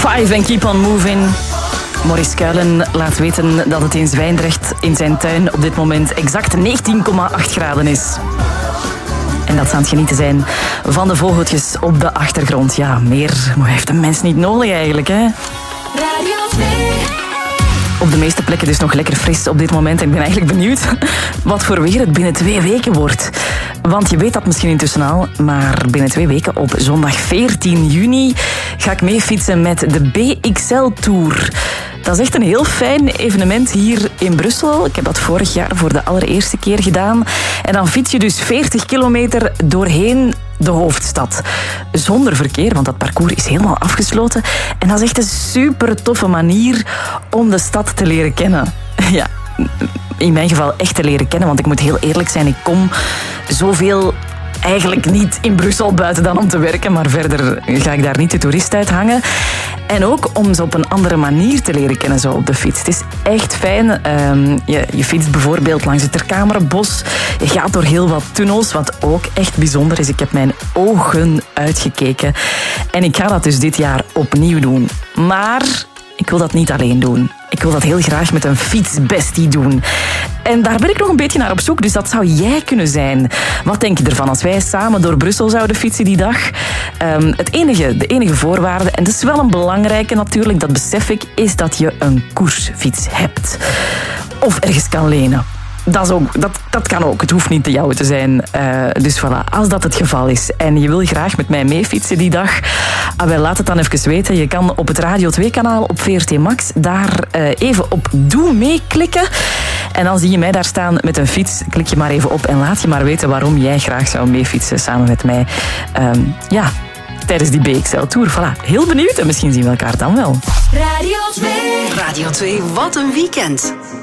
5 en Keep on Moving. Maurice Kuilen laat weten dat het in Zwijndrecht in zijn tuin op dit moment exact 19,8 graden is. En dat ze aan het genieten zijn van de vogeltjes op de achtergrond. Ja, meer heeft een mens niet nodig eigenlijk, hè? Radio 2. Op de meeste plekken dus nog lekker fris op dit moment. En ik ben eigenlijk benieuwd wat voor weer het binnen 2 weken wordt. Want je weet dat misschien intussen al, maar binnen 2 weken op zondag 14 juni ga ik mee fietsen met de BXL Tour. Dat is echt een heel fijn evenement hier in Brussel. Ik heb dat vorig jaar voor de allereerste keer gedaan. En dan fiets je dus 40 kilometer doorheen de hoofdstad. Zonder verkeer, want dat parcours is helemaal afgesloten. En dat is echt een super toffe manier om de stad te leren kennen. Ja, in mijn geval echt te leren kennen, want ik moet heel eerlijk zijn, ik kom zoveel eigenlijk niet in Brussel buiten dan om te werken, maar verder ga ik daar niet de toerist uit hangen. En ook om ze op een andere manier te leren kennen zo op de fiets. Het is echt fijn. Je fietst bijvoorbeeld langs het Ter Kamerenbos. Je gaat door heel wat tunnels, wat ook echt bijzonder is. Ik heb mijn ogen uitgekeken. En ik ga dat dus dit jaar opnieuw doen. Maar ik wil dat niet alleen doen. Ik wil dat heel graag met een fietsbestie doen. En daar ben ik nog een beetje naar op zoek, dus dat zou jij kunnen zijn. Wat denk je ervan als wij samen door Brussel zouden fietsen die dag? De enige voorwaarde, en dat is wel een belangrijke natuurlijk, dat besef ik, is dat je een koersfiets hebt. Of ergens kan lenen. Dat kan ook. Het hoeft niet de jouwe te zijn. Dus voilà, als dat het geval is en je wil graag met mij meefietsen die dag, laat het dan even weten. Je kan op het Radio 2-kanaal op VRT Max daar even op Doe mee klikken. En dan zie je mij daar staan met een fiets. Klik je maar even op en laat je maar weten waarom jij graag zou meefietsen samen met mij. Tijdens die BXL Tour. Voilà, heel benieuwd en misschien zien we elkaar dan wel. Radio 2. Radio 2, wat een weekend.